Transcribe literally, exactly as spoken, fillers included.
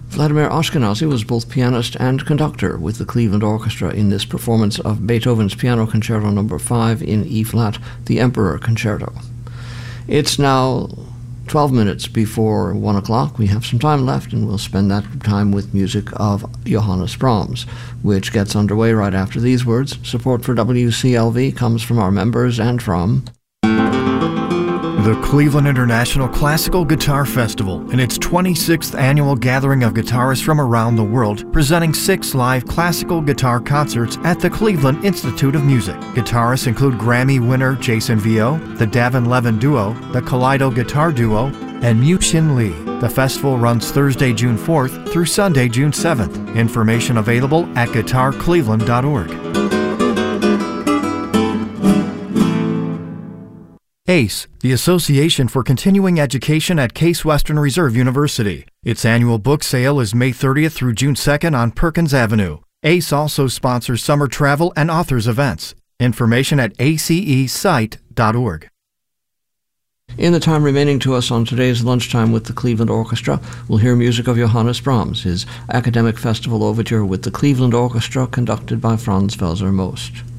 Vladimir Ashkenazy was both pianist and conductor with the Cleveland Orchestra in this performance of Beethoven's Piano Concerto number five in E-flat, the Emperor Concerto. It's now twelve minutes before one o'clock. We have some time left, and we'll spend that time with music of Johannes Brahms, which gets underway right after these words. Support for W C L V comes from our members and from the Cleveland International Classical Guitar Festival, and its twenty-sixth annual gathering of guitarists from around the world, presenting six live classical guitar concerts at the Cleveland Institute of Music. Guitarists include Grammy winner Jason Vio, the Davin Levin Duo, the Kaleido Guitar Duo, and Mu-Shin Lee. The festival runs Thursday, June fourth through Sunday, June seventh. Information available at guitar cleveland dot org. A C E, the Association for Continuing Education at Case Western Reserve University. Its annual book sale is May thirtieth through June second on Perkins Avenue. A C E also sponsors summer travel and authors events. Information at A C E site dot org. In the time remaining to us on today's Lunchtime with the Cleveland Orchestra, we'll hear music of Johannes Brahms, his academic festival overture with the Cleveland Orchestra conducted by Franz Welser Most.